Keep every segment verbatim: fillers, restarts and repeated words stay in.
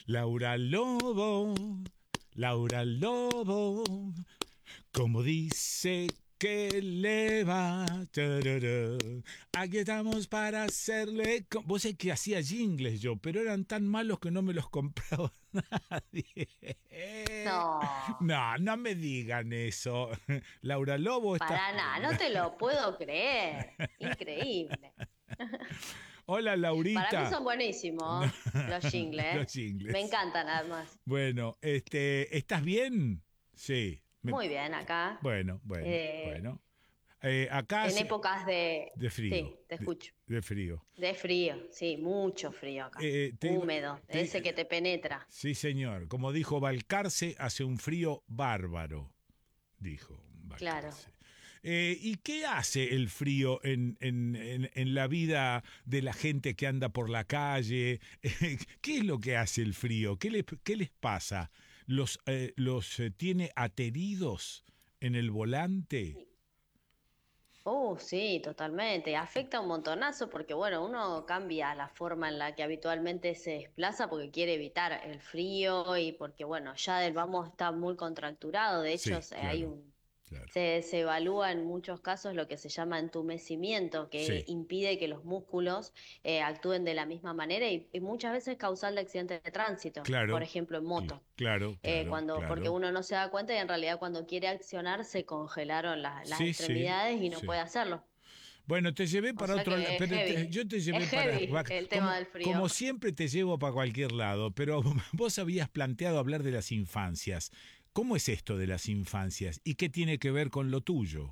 Laura Lobo, Laura Lobo, como dice que le va. Tarara. Aquí estamos para hacerle. co- Vos sé que hacía jingles yo, pero eran tan malos que no me los compraba nadie. No, No, no me digan eso. Laura Lobo, estás. para nada, no te lo puedo creer. Increíble. Hola, Para mí Laurita. son No, buenísimos los jingles. los Me jingles. encantan además. Bueno, este, ¿estás bien? Sí. me- Muy bien, acá. bueno, bueno, eh, bueno. Eh, acá en hace- épocas de... de frío, Sí, te de, escucho. de frío. De frío, sí, mucho frío acá. Eh, te iba- Húmedo, ese te- que te penetra. sí, señor. Como dijo Balcarce, hace un frío bárbaro, dijo Claro. Balcarce. Eh, ¿Y qué hace el frío en, en- en- en la vida de la gente que anda por la calle? ¿Qué es lo que hace el frío? ¿Qué les, qué les pasa? ¿Los, eh, los eh, tiene ateridos en el volante? Uh, sí, totalmente. Afecta un montonazo porque, bueno, uno cambia la forma en la que habitualmente se desplaza porque quiere evitar el frío y porque, bueno, ya el vamos está muy contracturado. De hecho, Sí, se- hay claro, un, claro. se, se evalúa en muchos casos lo que se llama entumecimiento, que Sí, impide que los músculos eh, actúen de la misma manera y, y muchas veces es causal de accidentes de tránsito, por claro, ejemplo, en cl- moto. claro, Eh, claro, cuando, porque claro. uno no se da cuenta y en realidad cuando quiere accionar se congelaron la- las Sí, sí, extremidades y no sí. puede hacerlo. Bueno, te llevé O para sea otro lado, que es pero te- heavy, yo te es llevé para, heavy pa- el tema como, del frío. como siempre te llevo para cualquier lado, pero vos habías planteado hablar de las infancias. ¿Cómo es esto de las infancias y qué tiene que ver con lo tuyo?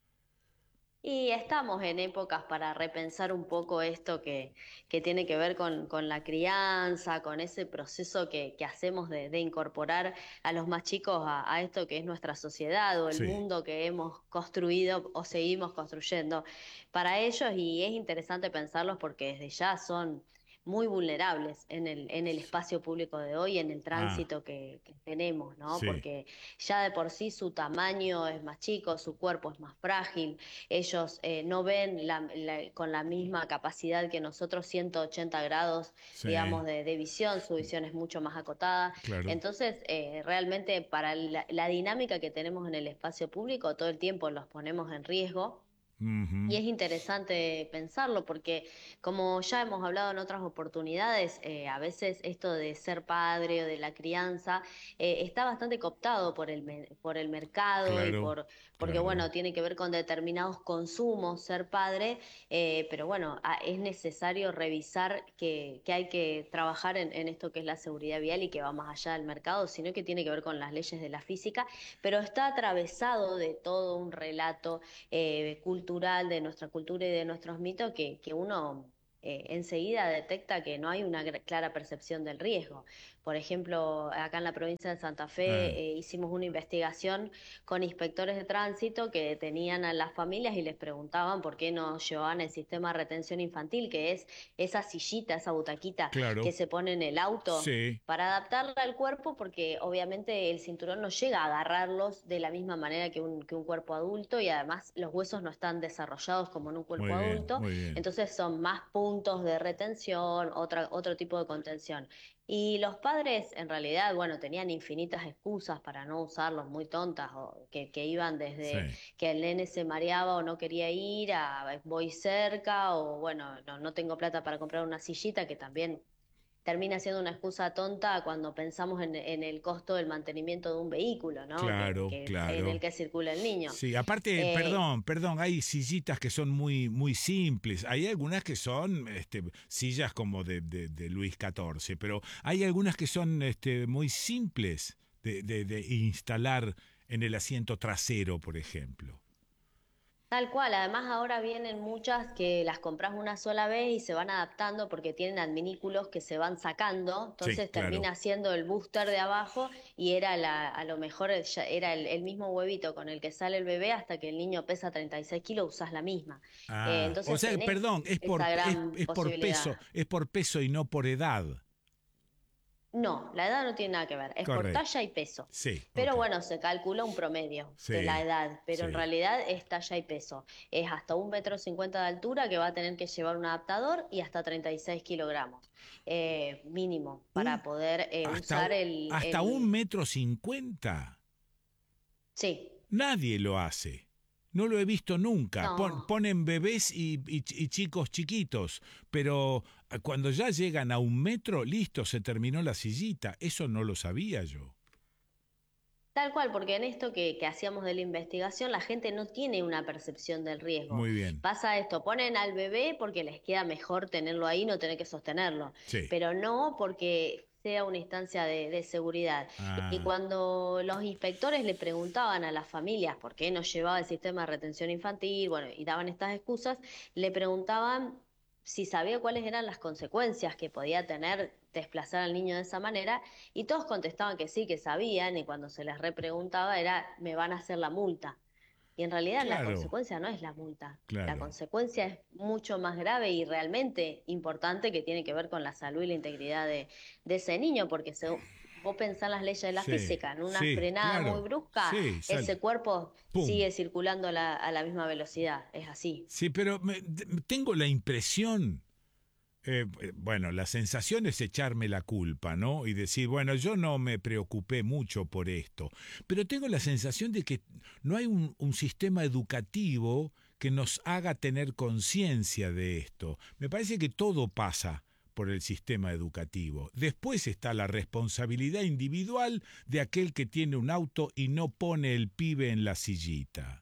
Y estamos en épocas para repensar un poco esto que, que tiene que ver con, con la crianza, con ese proceso que, que hacemos de, de incorporar a los más chicos a, a esto que es nuestra sociedad o el Sí, mundo que hemos construido o seguimos construyendo para ellos. Y es interesante pensarlos porque desde ya son muy vulnerables en el, en el espacio público de hoy, en el ah, tránsito que, que tenemos, ¿no? sí, Porque ya de por sí su tamaño es más chico, su cuerpo es más frágil, ellos eh, no ven la- la- con la misma capacidad que nosotros ciento ochenta grados, sí, digamos, de, de visión, su visión es mucho más acotada. claro. Entonces, eh, realmente para la, la dinámica que tenemos en el espacio público, todo el tiempo los ponemos en riesgo. Y Ujú, es interesante pensarlo porque, como ya hemos hablado en otras oportunidades, eh, a veces esto de ser padre o de la crianza eh, está bastante cooptado por el, me- por el mercado y claro, por, porque, claro. bueno, tiene que ver con determinados consumos ser padre, eh, pero bueno, a- es necesario revisar que, que hay que trabajar en, en esto que es la seguridad vial y que va más allá del mercado, sino que tiene que ver con las leyes de la física, pero está atravesado de todo un relato eh, cultural de nuestra cultura y de nuestros mitos que, que uno eh, enseguida detecta que no hay una gra- clara percepción del riesgo. Por ejemplo, acá en la provincia de Santa Fe Ah, eh, hicimos una investigación con inspectores de tránsito que tenían a las familias y les preguntaban por qué no llevaban el sistema de retención infantil, que es esa sillita, esa butaquita que claro, se pone en el auto sí, para adaptarla al cuerpo, porque obviamente el cinturón no llega a agarrarlos de la misma manera que un, que un cuerpo adulto y además los huesos no están desarrollados como en un muy cuerpo bien, adulto, muy bien. entonces son más puntos de retención, otra, otro tipo de contención. Y los padres en realidad, bueno, tenían infinitas excusas para no usarlos, muy tontas, o que, que iban desde Sí. que el nene se mareaba o no quería ir, a voy cerca, o bueno, no, no tengo plata para comprar una sillita, que también termina siendo una excusa tonta cuando pensamos en, en el costo del mantenimiento de un vehículo, ¿no? Que, Claro, que en el claro. que circula el niño. Sí, aparte, Eh, perdón, perdón, hay sillitas que son muy, muy simples. Hay algunas que son este, sillas como de, de, de Luis catorce, pero hay algunas que son este, muy simples de, de, de instalar en el asiento trasero, por ejemplo. Tal cual, además ahora vienen muchas que las compras una sola vez y se van adaptando porque tienen adminículos que se van sacando, Sí, entonces claro. termina siendo el booster de abajo y era la, a lo mejor el- ya era el, el mismo huevito con el que sale el bebé hasta que el niño pesa treinta y seis kilos, usas la misma. Eh, Ah, o entonces sea, tenés perdón, es por, esa es, gran es por peso, posibilidad. es por peso y no por edad. No, la edad no tiene nada que ver, es por Correcto. talla y peso. Sí, Pero ok. bueno, se calcula un promedio de la Sí, edad, pero en sí. realidad es talla y peso. Es hasta un metro cincuenta de altura que va a tener que llevar un adaptador y hasta treinta y seis kilogramos eh, mínimo para Un, poder eh, hasta, usar u- el, hasta un el... metro cincuenta. Sí, Nadie lo hace. No lo he visto nunca. Pon- no. ponen bebés y, y- y chicos chiquitos, pero ah, cuando ya llegan a un metro, listo, se terminó la sillita. Eso no lo sabía yo. Tal cual, porque en esto que, que hacíamos de la investigación, la gente no tiene una percepción del riesgo. Muy bien. Pasa esto, ponen al bebé porque les queda mejor tenerlo ahí, no tener que sostenerlo, Sí. pero no porque sea una instancia de, de seguridad. Y Ah, cuando los inspectores le preguntaban a las familias por qué no llevaba el sistema de retención infantil, bueno, y daban estas excusas, le preguntaban si sabía cuáles eran las consecuencias que podía tener desplazar al niño de esa manera, y todos contestaban que sí, que sabían, y cuando se les repreguntaba era, me van a hacer la multa. Y en realidad la claro, consecuencia no es la multa, la claro. consecuencia es mucho más grave y realmente importante, que tiene que ver con la salud y la integridad de, de ese niño, porque se, vos pensás en las leyes de la Sí, física, en una sí, frenada muy claro. brusca, Sí, sal. ese cuerpo ¡Pum! sigue circulando a la, a la misma velocidad, es así. Sí, pero me- tengo la impresión. Eh, bueno, la sensación es echarme la culpa, ¿no? Y decir, bueno, yo no me preocupé mucho por esto, pero tengo la sensación de que no hay un, un sistema educativo que nos haga tener conciencia de esto. Me parece que todo pasa por el sistema educativo. Después está la responsabilidad individual de aquel que tiene un auto y no pone el pibe en la sillita.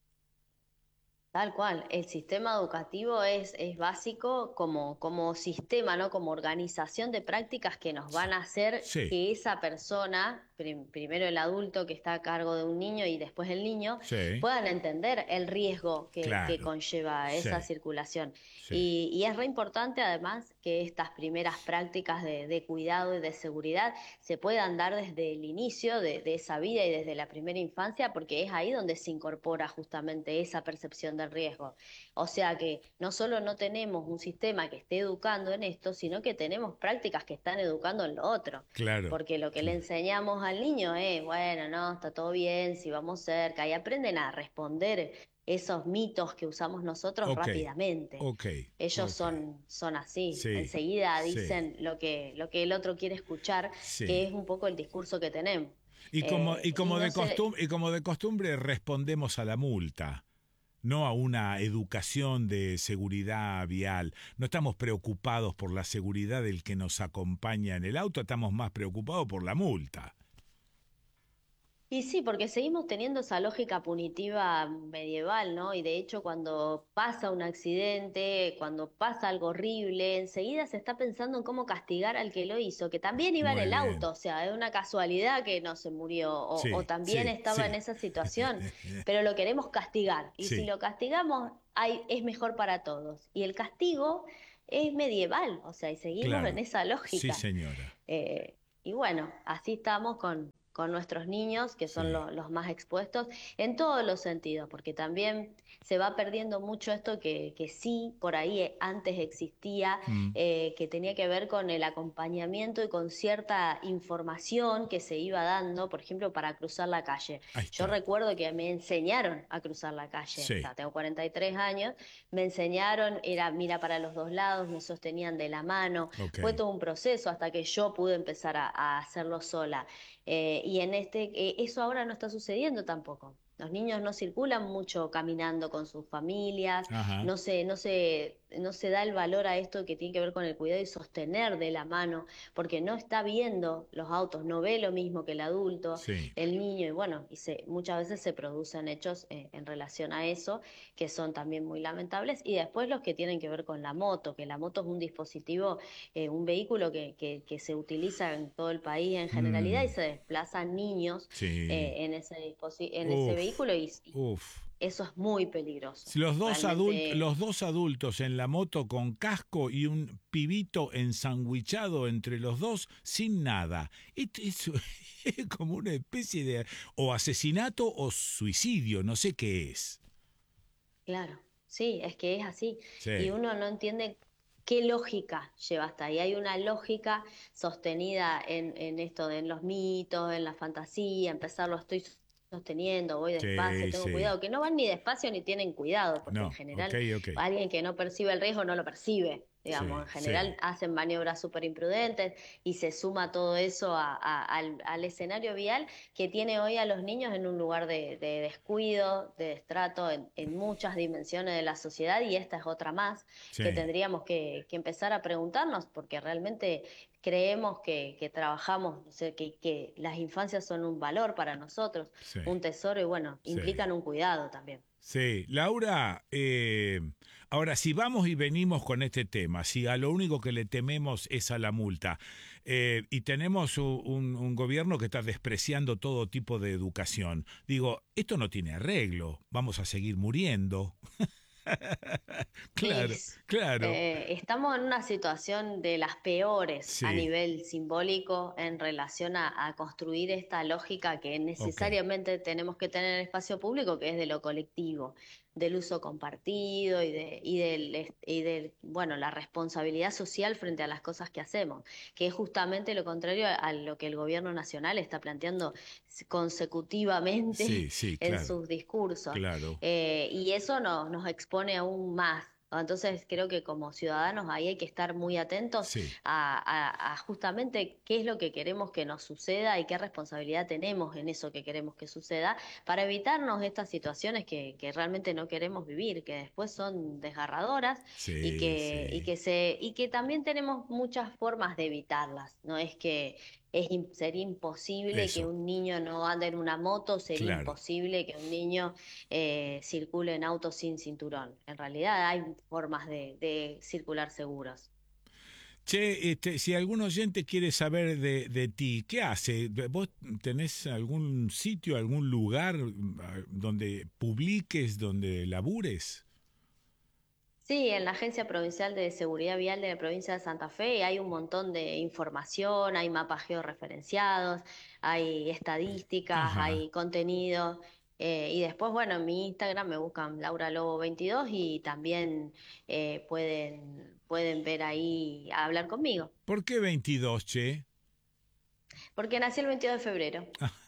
Tal cual, el sistema educativo es, es básico como, como sistema, ¿no? Como organización de prácticas que nos van a hacer Sí, que esa persona, prim- primero el adulto que está a cargo de un niño y después el niño, sí, puedan entender el riesgo que, que claro, conlleva sí, esa circulación. sí, Y, y es re importante además que estas primeras prácticas de, de cuidado y de seguridad se puedan dar desde el inicio de, de esa vida y desde la primera infancia, porque es ahí donde se incorpora justamente esa percepción del riesgo. O sea que no solo no tenemos un sistema que esté educando en esto, sino que tenemos prácticas que están educando en lo otro. claro, Porque lo que le claro. enseñamos al niño es, bueno, no, está todo bien, si vamos cerca, y aprenden a responder esos mitos que usamos nosotros Ok, rápidamente. ok, Ellos ok. son, son así, Sí, enseguida sí, dicen lo que, lo que el otro quiere escuchar, que sí. es un poco el discurso que tenemos. Y como, y Eh, y como no de sé, costumbre, y como de costumbre respondemos a la multa, no a una educación de seguridad vial. No estamos preocupados por la seguridad del que nos acompaña en el auto, estamos más preocupados por la multa. y sí, porque seguimos teniendo esa lógica punitiva medieval, ¿no? Y de hecho, cuando pasa un accidente, cuando pasa algo horrible, enseguida se está pensando en cómo castigar al que lo hizo, que también iba en Muy el bien. auto, o sea, es una casualidad que no se murió, o, o Sí, también sí, estaba en sí. esa situación, pero lo queremos castigar. Y si Sí, lo castigamos, hay, es mejor para todos. Y el castigo es medieval, o sea, y seguimos en claro. esa Sí, lógica. señora. Eh, y bueno, así estamos con, con nuestros niños, que son Sí. lo- los más expuestos, en todos los sentidos, porque también se va perdiendo mucho esto que, que sí, por ahí eh, antes existía, Mm, eh, que tenía que ver con el acompañamiento y con cierta información que se iba dando, por ejemplo, para cruzar la calle. ahí Yo está. recuerdo que me enseñaron a cruzar la calle, o Sí, sea, tengo cuarenta y tres años, me enseñaron, era mira para los dos lados, me sostenían de la mano, ok. fue todo un proceso hasta que yo pude empezar a, a hacerlo sola. Eh, y en este, eh, eso ahora no está sucediendo tampoco. Los niños no circulan mucho caminando con sus familias, Ajá. no se, no se, no se da el valor a esto que tiene que ver con el cuidado y sostener de la mano, porque no está viendo los autos, no ve lo mismo que el adulto, Sí. el niño, y bueno, y se, muchas veces se producen hechos eh, en relación a eso que son también muy lamentables. Y después los que tienen que ver con la moto, que la moto es un dispositivo, eh, un vehículo que, que, que se utiliza en todo el país en generalidad y Mm, se desplazan niños sí. eh, en ese disposi- en ese Uf, vehículo y, y uf. eso es muy peligroso. Si Los dos, adult- Realmente, los dos adultos en la moto con casco y un pibito ensandwichado entre los dos sin nada. Esto es, es como una especie de o asesinato o suicidio, no sé qué es. claro, sí, es que es así. Y Sí, uno no entiende. ¿qué lógica lleva hasta ahí? Hay una lógica sostenida en, en esto, de, en los mitos, en la fantasía, empezar lo estoy sosteniendo, voy despacio, Sí, tengo sí. cuidado, que no van ni despacio ni tienen cuidado, porque en No, ok, general ok. alguien que no percibe el riesgo no lo percibe. Digamos, Sí, en sí, general hacen maniobras súper imprudentes y se suma todo eso a- a- al, al escenario vial que tiene hoy a los niños en un lugar de, de descuido, de destrato en, en muchas dimensiones de la sociedad, y esta es otra más que sí, tendríamos que, que empezar a preguntarnos, porque realmente creemos que, que trabajamos, o sea, que, que las infancias son un valor para nosotros, sí, un tesoro, y bueno, sí. implican un cuidado también. Sí, Laura, eh, ahora si vamos y venimos con este tema, si a lo único que le tememos es a la multa, eh, y tenemos u- un, un gobierno que está despreciando todo tipo de educación, digo, esto no tiene arreglo, vamos a seguir muriendo. Claro, Es, claro, eh, estamos en una situación de las peores a sí, nivel simbólico en relación a, a construir esta lógica que ok, necesariamente tenemos que tener en el espacio público, que es de lo colectivo, del uso compartido y de, y del, est- y del, bueno, la responsabilidad social frente a las cosas que hacemos, que es justamente lo contrario a, a lo que el gobierno nacional está planteando consecutivamente sí, sí, en claro, sus discursos. claro, Eh, y eso nos, nos expone aún más. Entonces creo que como ciudadanos ahí hay que estar muy atentos sí, a, a- a justamente qué es lo que queremos que nos suceda y qué responsabilidad tenemos en eso que queremos que suceda para evitarnos estas situaciones que, que realmente no queremos vivir, que después son desgarradoras y sí, que, y sí, que se, y que también tenemos muchas formas de evitarlas. No es que es, im- sería imposible que eso, un niño no ande en una moto, sería claro. imposible que un niño eh, circule en autos sin cinturón. En realidad hay formas de, de circular seguros. Che, este, si algún oyente quiere saber de, de ti, ¿qué hace? ¿Vos tenés algún sitio, algún lugar ah, donde publiques, donde labures? Sí, en la Agencia Provincial de Seguridad Vial de la provincia de Santa Fe hay un montón de información, hay mapas georreferenciados, hay estadísticas, Ajá. hay contenido. Eh, y después, bueno, en mi Instagram me buscan Laura Lobo veintidós y también eh, pueden, pueden ver ahí, hablar conmigo, ¿Por qué veintidós, che? porque nací el veintidós de febrero.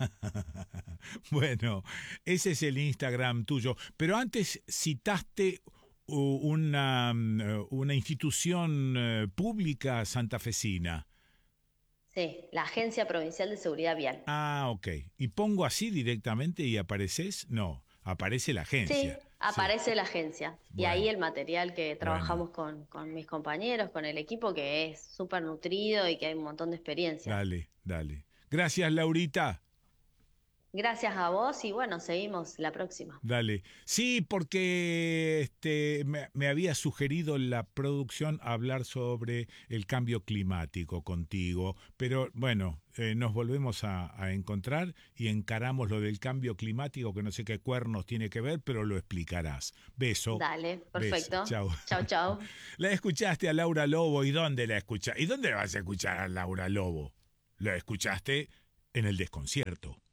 Bueno, ese es el Instagram tuyo. Pero antes citaste u- una, mm, eh, una institución eh, pública santafesina. Sí, la Agencia Provincial de Seguridad Vial. Ah, ok. ¿Y pongo así directamente y apareces? No, aparece la Sí, agencia. Sí, aparece la agencia y ahí bueno, el material que bueno. trabajamos con, con mis compañeros, con el equipo, que es súper nutrido y que hay un montón de experiencia. Dale, dale. Gracias, Laurita. Gracias a vos y bueno, seguimos la próxima. Dale. Sí, porque este, me, me había sugerido la producción hablar sobre el cambio climático contigo, pero bueno, eh, nos volvemos a, a encontrar y encaramos lo del cambio climático, que no sé qué cuernos tiene que ver, pero lo explicarás. Beso, Dale, beso, perfecto. chao. Chau, chau. La escuchaste a Laura Lobo, ¿y dónde la escuchaste? ¿Y dónde vas a escuchar a Laura Lobo? La escuchaste en el desconcierto.